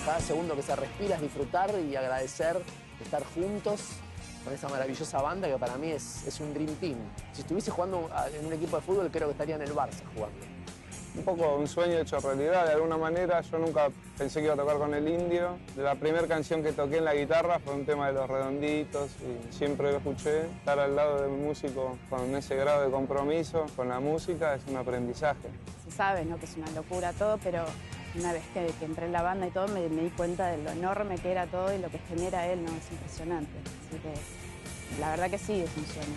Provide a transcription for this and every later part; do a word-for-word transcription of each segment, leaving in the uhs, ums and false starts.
Cada segundo que se respira es disfrutar y agradecer estar juntos con esa maravillosa banda que para mí es, es un dream team. Si estuviese jugando en un equipo de fútbol, creo que estaría en el Barça jugando. Un poco un sueño hecho realidad, de alguna manera. Yo nunca pensé que iba a tocar con el Indio. La primera canción que toqué en la guitarra fue un tema de Los Redonditos y siempre lo escuché. Estar al lado de un músico con ese grado de compromiso con la música es un aprendizaje. Se sabe, ¿no?, que es una locura todo, pero una vez que, que entré en la banda y todo, me, me di cuenta de lo enorme que era todo y lo que genera él, ¿no? Es impresionante. Así que la verdad que sí, es un sueño.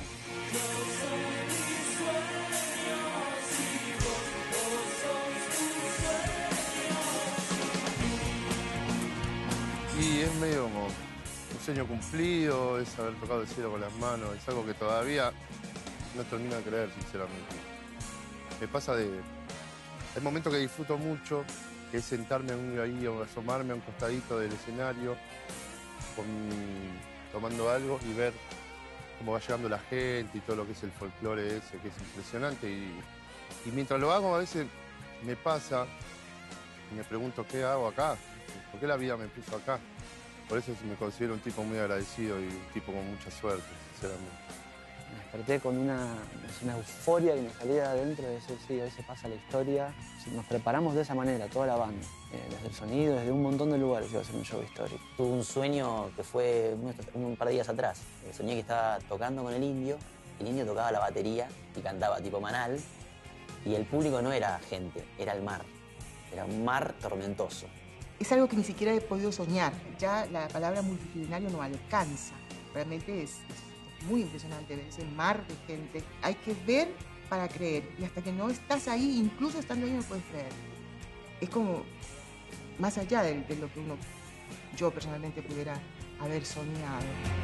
Y es medio como un sueño cumplido, es haber tocado el cielo con las manos, es algo que todavía no termino de creer, sinceramente. Me pasa de... Hay momentos que disfruto mucho, que es sentarme ahí o asomarme a un costadito del escenario, con, tomando algo y ver cómo va llegando la gente y todo lo que es el folclore ese, que es impresionante. Y, y mientras lo hago, a veces me pasa y me pregunto, ¿qué hago acá? ¿Por qué la vida me puso acá? Por eso me considero un tipo muy agradecido y un tipo con mucha suerte, sinceramente. Me desperté con una, una euforia que me salía de adentro de decir, sí, hoy se pasa la historia. Nos preparamos de esa manera, toda la banda. Eh, desde el sonido, desde un montón de lugares iba a ser un show histórico. Tuve un sueño que fue un par de días atrás. Soñé que estaba tocando con el Indio, el Indio tocaba la batería y cantaba tipo Manal, y el público no era gente, era el mar. Era un mar tormentoso. Es algo que ni siquiera he podido soñar. Ya la palabra multitudinario no alcanza. Realmente es, es muy impresionante ver ese mar de gente. Hay que ver para creer. Y hasta que no estás ahí, incluso estando ahí, no puedes creer. Es como más allá de, de lo que uno, yo personalmente, pudiera haber soñado.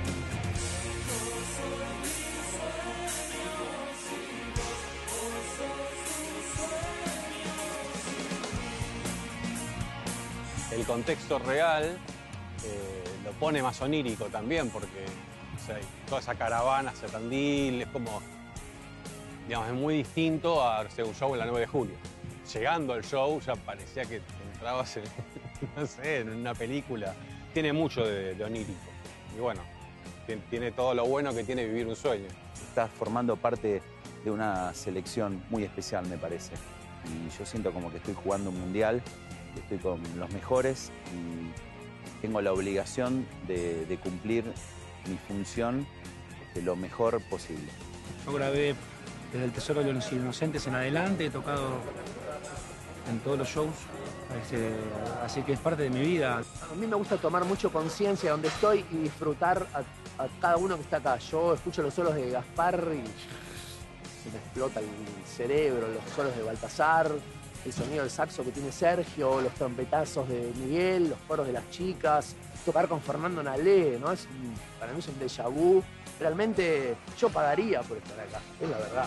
El contexto real eh, lo pone más onírico también, porque o sea, toda esa caravana hacia Tandil es como, digamos, es muy distinto a hacer un show en la nueve de julio. Llegando al show ya parecía que entrabas en, no sé, en una película. Tiene mucho de, de onírico. Y bueno, tiene, tiene todo lo bueno que tiene vivir un sueño. Estás formando parte de una selección muy especial, me parece. Y yo siento como que estoy jugando un mundial. Estoy con los mejores y tengo la obligación de, de cumplir mi función de lo mejor posible. Yo grabé desde El Tesoro de los Inocentes en adelante, he tocado en todos los shows, así que es parte de mi vida. A mí me gusta tomar mucho conciencia de donde estoy y disfrutar a, a cada uno que está acá. Yo escucho los solos de Gaspar y se me explota el cerebro, los solos de Baltasar, el sonido del saxo que tiene Sergio, los trompetazos de Miguel, los coros de las chicas, tocar con Fernando Nalé, ¿no? Es, para mí es un déjà vu. Realmente yo pagaría por estar acá, es la verdad.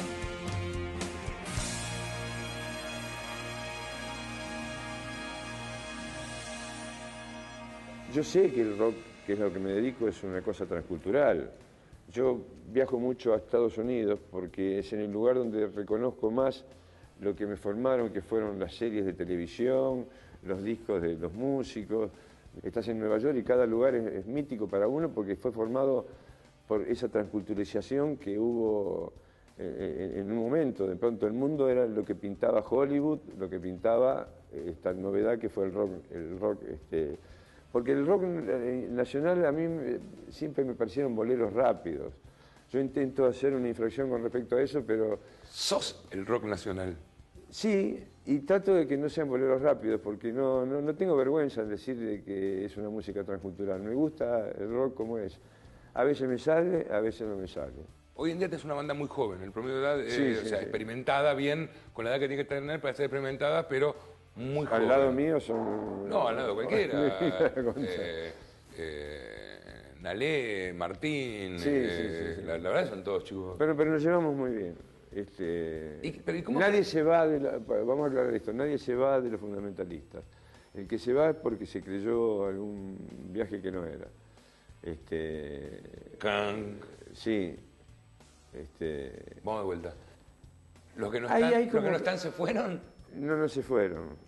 Yo sé que el rock, que es a lo que me dedico, es una cosa transcultural. Yo viajo mucho a Estados Unidos porque es en el lugar donde reconozco más lo que me formaron, que fueron las series de televisión, los discos de los músicos. Estás en Nueva York y cada lugar es, es mítico para uno porque fue formado por esa transculturización que hubo en, en un momento. De pronto el mundo era lo que pintaba Hollywood, lo que pintaba esta novedad que fue el rock. El rock este, porque el rock nacional a mí siempre me parecieron boleros rápidos. Yo intento hacer una infracción con respecto a eso, pero... ¿Sos el rock nacional? Sí, y trato de que no sean boleros rápidos, porque no, no, no tengo vergüenza en decir de que es una música transcultural. Me gusta el rock como es. A veces me sale, a veces no me sale. Hoy en día es una banda muy joven, el promedio de edad, eh, Sí, sí, o sea, sí. experimentada bien, con la edad que tiene que tener para ser experimentada, pero muy joven. Al lado mío son... No, al lado cualquiera. eh, eh, Nalé, Martín, Sí, eh, sí, sí, sí. La, la verdad son todos chicos. Pero, pero nos llevamos muy bien. Este, ¿Y- pero, ¿y cómo nadie que- se va de la, vamos a aclarar esto, nadie se va de los fundamentalistas. El que se va es porque se creyó algún viaje que no era. Este, Can. Sí. Este, Vamos de vuelta. Los que no Ahí están, hay los como que no que- están se fueron. no, no se fueron.